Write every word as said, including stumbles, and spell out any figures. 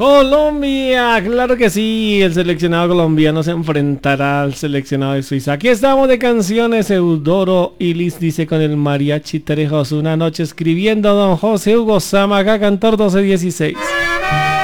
Colombia, claro que sí, el seleccionado colombiano se enfrentará al seleccionado de Suiza. Aquí estamos de canciones. Eudoro Ilis dice con el mariachi Trejos, una noche escribiendo don José Hugo Zamaga, cantor doce dieciséis.